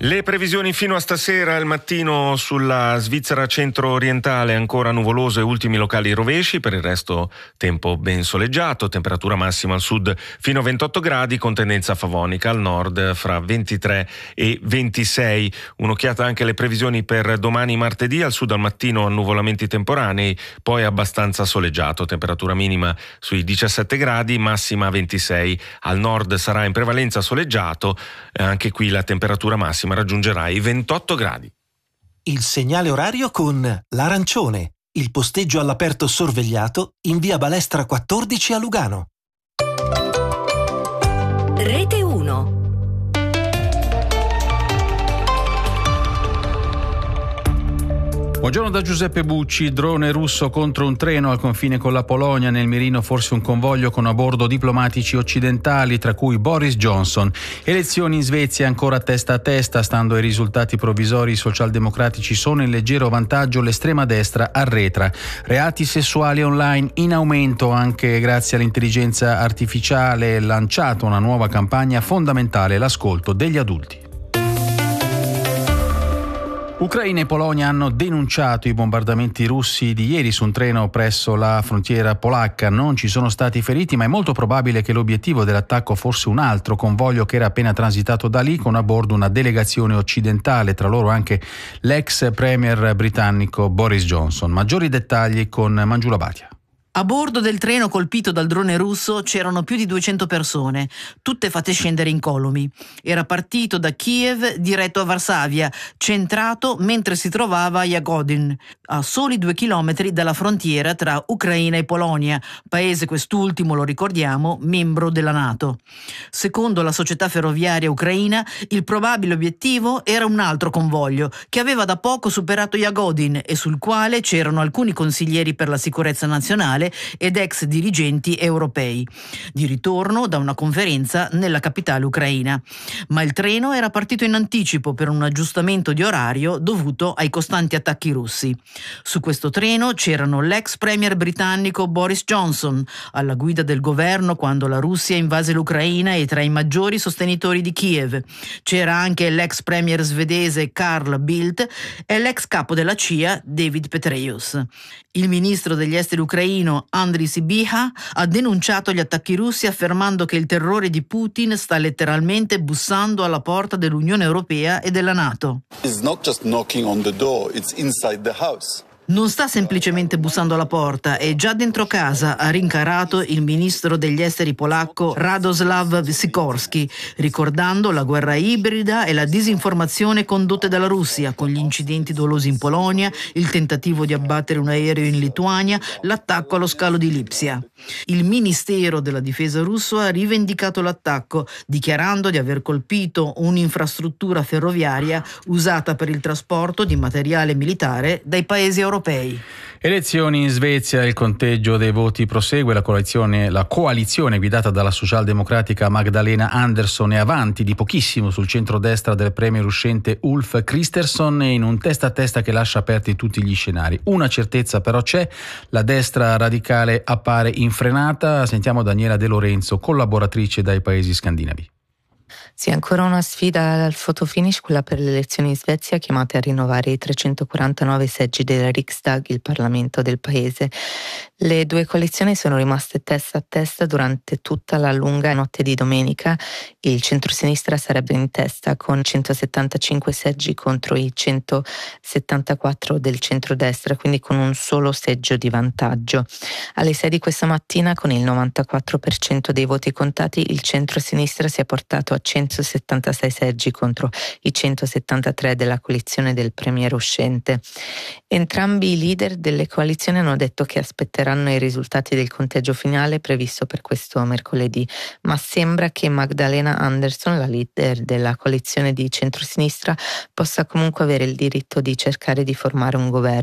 Le previsioni fino a stasera: al mattino sulla Svizzera centro-orientale ancora nuvoloso e ultimi locali rovesci, per il resto tempo ben soleggiato, temperatura massima al sud fino a 28 gradi con tendenza favonica, al nord fra 23 e 26. Un'occhiata anche alle previsioni per domani martedì: al sud al mattino annuvolamenti temporanei, poi abbastanza soleggiato, temperatura minima sui 17 gradi, massima 26. Al nord sarà in prevalenza soleggiato, anche qui la temperatura massima raggiungerà i 28 gradi. Il segnale orario con l'Arancione, il posteggio all'aperto sorvegliato in via Balestra 14 a Lugano. Rete 1. Buongiorno da Giuseppe Bucci. Drone russo contro un treno al confine con la Polonia, nel mirino forse un convoglio con a bordo diplomatici occidentali, tra cui Boris Johnson. Elezioni in Svezia ancora testa a testa, stando ai risultati provvisori i socialdemocratici sono in leggero vantaggio, l'estrema destra arretra. Reati sessuali online in aumento anche grazie all'intelligenza artificiale, lanciata una nuova campagna fondamentale, l'ascolto degli adulti. Ucraina e Polonia hanno denunciato i bombardamenti russi di ieri su un treno presso la frontiera polacca. Non ci sono stati feriti, ma è molto probabile che l'obiettivo dell'attacco fosse un altro convoglio che era appena transitato da lì, con a bordo una delegazione occidentale, tra loro anche l'ex premier britannico Boris Johnson. Maggiori dettagli con Mangiula Bhatia. A bordo del treno colpito dal drone russo c'erano più di 200 persone, tutte fatte scendere incolumi. Era partito da Kiev diretto a Varsavia, centrato mentre si trovava a Jagodin, a soli 2 chilometri dalla frontiera tra Ucraina e Polonia, paese quest'ultimo, lo ricordiamo, membro della NATO. Secondo la società ferroviaria ucraina, il probabile obiettivo era un altro convoglio che aveva da poco superato Jagodin e sul quale c'erano alcuni consiglieri per la sicurezza nazionale ed ex dirigenti europei, di ritorno da una conferenza nella capitale ucraina. Ma il treno era partito in anticipo per un aggiustamento di orario dovuto ai costanti attacchi russi. Su questo treno c'erano l'ex premier britannico Boris Johnson, alla guida del governo quando la Russia invase l'Ucraina e tra i maggiori sostenitori di Kiev. C'era anche l'ex premier svedese Carl Bildt e l'ex capo della CIA David Petraeus. Il ministro degli esteri ucraino Andriy Sybiha ha denunciato gli attacchi russi, affermando che il terrore di Putin sta letteralmente bussando alla porta dell'Unione Europea e della NATO. It's not just knocking on the door, it's inside the house. Non sta semplicemente bussando alla porta, è già dentro casa, ha rincarato il ministro degli esteri polacco Radoslav Sikorski, ricordando la guerra ibrida e la disinformazione condotte dalla Russia, con gli incidenti dolosi in Polonia, il tentativo di abbattere un aereo in Lituania, l'attacco allo scalo di Lipsia. Il Ministero della Difesa russo ha rivendicato l'attacco, dichiarando di aver colpito un'infrastruttura ferroviaria usata per il trasporto di materiale militare dai paesi europei. Elezioni in Svezia, il conteggio dei voti prosegue, la coalizione guidata dalla socialdemocratica Magdalena Andersson è avanti di pochissimo sul centrodestra del premier uscente Ulf Kristersson, in un testa a testa che lascia aperti tutti gli scenari. Una certezza però c'è: la destra radicale appare infrenata. Sentiamo Daniela De Lorenzo, collaboratrice dai paesi scandinavi. Sì, ancora una sfida al fotofinish, quella per le elezioni in Svezia, chiamate a rinnovare i 349 seggi del Riksdag, il Parlamento del paese. Le due coalizioni sono rimaste testa a testa durante tutta la lunga notte di domenica. Il centrosinistra sarebbe in testa con 175 seggi contro i 174 del centrodestra, quindi con un solo seggio di vantaggio. Alle 6 di questa mattina, con il 94% dei voti contati, il centrosinistra si è portato a 176 seggi contro i 173 della coalizione del premier uscente. Entrambi i leader delle coalizioni hanno detto che aspetteranno i risultati del conteggio finale previsto per questo mercoledì, ma sembra che Magdalena Andersson, la leader della coalizione di centrosinistra, possa comunque avere il diritto di cercare di formare un governo.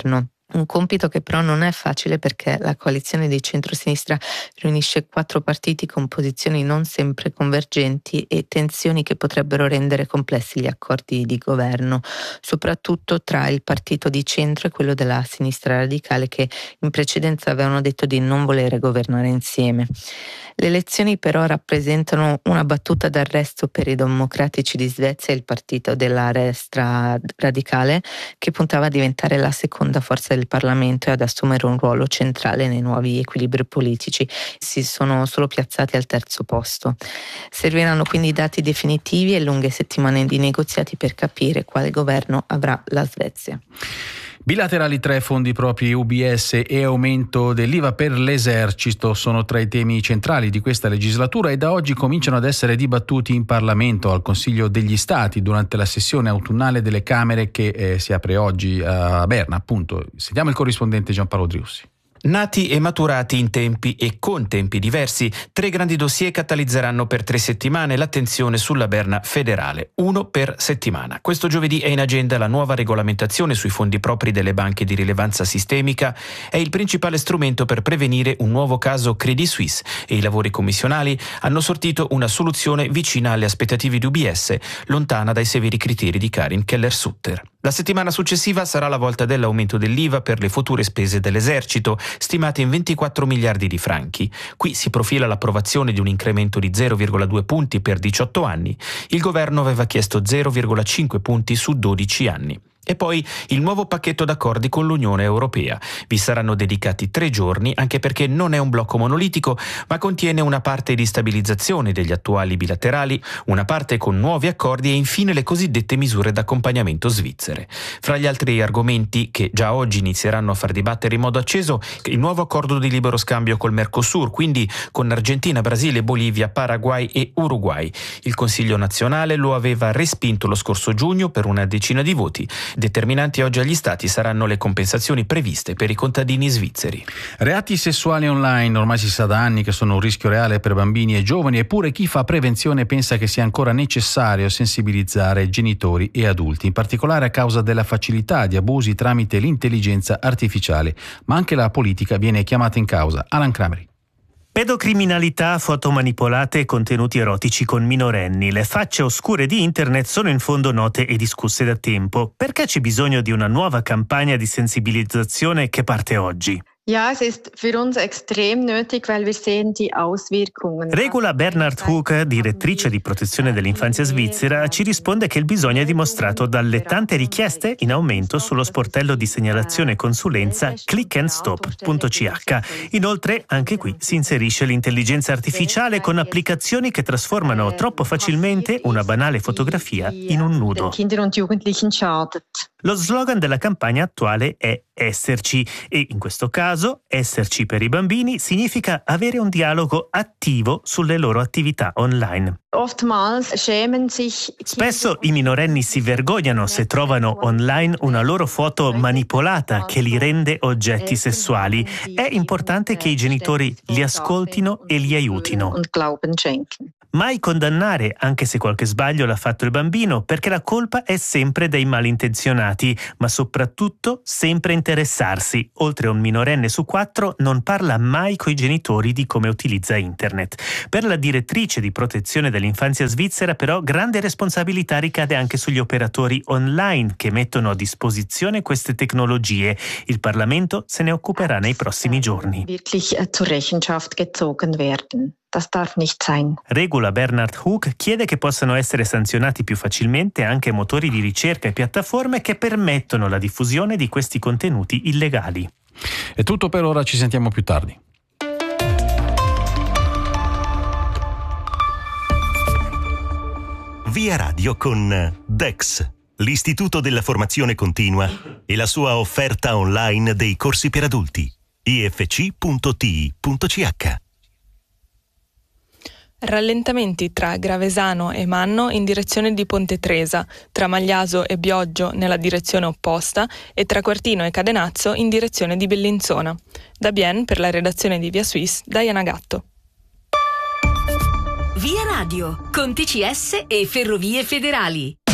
Un compito che però non è facile perché la coalizione di centrosinistra riunisce 4 partiti con posizioni non sempre convergenti e tensioni che potrebbero rendere complessi gli accordi di governo, soprattutto tra il partito di centro e quello della sinistra radicale che in precedenza avevano detto di non volere governare insieme. Le elezioni però rappresentano una battuta d'arresto per i democratici di Svezia e il partito della destra radicale che puntava a diventare la seconda forza del Parlamento e ad assumere un ruolo centrale nei nuovi equilibri politici. Si sono solo piazzati al terzo posto. Serviranno quindi dati definitivi e lunghe settimane di negoziati per capire quale governo avrà la Svezia. Bilaterali 3, fondi propri UBS e aumento dell'IVA per l'esercito sono tra i temi centrali di questa legislatura e da oggi cominciano ad essere dibattuti in Parlamento al Consiglio degli Stati durante la sessione autunnale delle Camere che si apre oggi a Berna, appunto. Sentiamo il corrispondente Giampaolo Driussi. Nati e maturati in tempi e con tempi diversi, 3 grandi dossier catalizzeranno per 3 settimane l'attenzione sulla Berna federale, 1 per settimana. Questo giovedì è in agenda la nuova regolamentazione sui fondi propri delle banche di rilevanza sistemica. È il principale strumento per prevenire un nuovo caso Credit Suisse e i lavori commissionali hanno sortito una soluzione vicina alle aspettative di UBS, lontana dai severi criteri di Karin Keller-Sutter. La settimana successiva sarà la volta dell'aumento dell'IVA per le future spese dell'esercito, stimate in 24 miliardi di franchi. Qui si profila l'approvazione di un incremento di 0,2 punti per 18 anni. Il governo aveva chiesto 0,5 punti su 12 anni. E poi il nuovo pacchetto d'accordi con l'Unione Europea. Vi saranno dedicati 3 giorni, anche perché non è un blocco monolitico, ma contiene una parte di stabilizzazione degli attuali bilaterali, una parte con nuovi accordi e infine le cosiddette misure d'accompagnamento svizzere. Fra gli altri argomenti che già oggi inizieranno a far dibattere in modo acceso, il nuovo accordo di libero scambio col Mercosur, quindi con Argentina, Brasile, Bolivia, Paraguay e Uruguay. Il Consiglio nazionale lo aveva respinto lo scorso giugno per una decina di voti. Determinanti oggi agli Stati saranno le compensazioni previste per i contadini svizzeri. Reati sessuali online ormai si sa da anni che sono un rischio reale per bambini e giovani, eppure chi fa prevenzione pensa che sia ancora necessario sensibilizzare genitori e adulti, in particolare a causa della facilità di abusi tramite l'intelligenza artificiale, ma anche la politica viene chiamata in causa. Alan Crameri. Pedocriminalità, foto manipolate e contenuti erotici con minorenni. Le facce oscure di internet sono in fondo note e discusse da tempo. Perché c'è bisogno di una nuova campagna di sensibilizzazione che parte oggi? Ja, es ist für uns extrem nötig, weil wir sehen die Auswirkungen. Regula Bernhard Hook, direttrice di protezione dell'infanzia svizzera, ci risponde che il bisogno è dimostrato dalle tante richieste in aumento sullo sportello di segnalazione e consulenza clickandstop.ch. Inoltre, anche qui si inserisce l'intelligenza artificiale con applicazioni che trasformano troppo facilmente una banale fotografia in un nudo. Kinder und Jugendlichen schadet. Lo slogan della campagna attuale è Esserci e in questo caso esserci per i bambini significa avere un dialogo attivo sulle loro attività online. Spesso i minorenni si vergognano se trovano online una loro foto manipolata che li rende oggetti sessuali. È importante che i genitori li ascoltino e li aiutino. Mai condannare, anche se qualche sbaglio l'ha fatto il bambino, perché la colpa è sempre dei malintenzionati, ma soprattutto sempre interessarsi. Oltre un minorenne su 4 non parla mai coi genitori di come utilizza internet. Per la direttrice di protezione dell'infanzia svizzera, però, grande responsabilità ricade anche sugli operatori online che mettono a disposizione queste tecnologie. Il Parlamento se ne occuperà nei prossimi giorni. Das darf nicht sein. Regula Bernhard Hook chiede che possano essere sanzionati più facilmente anche motori di ricerca e piattaforme che permettono la diffusione di questi contenuti illegali. È tutto per ora, ci sentiamo più tardi. Via Radio con DEX, l'Istituto della Formazione Continua e la sua offerta online dei corsi per adulti. ifc.ti.ch. Rallentamenti tra Gravesano e Manno in direzione di Ponte Tresa, tra Magliaso e Bioggio nella direzione opposta e tra Quartino e Cadenazzo in direzione di Bellinzona. Da Bien per la redazione di Via Suisse, Diana Gatto. Via Radio, con TCS e Ferrovie Federali.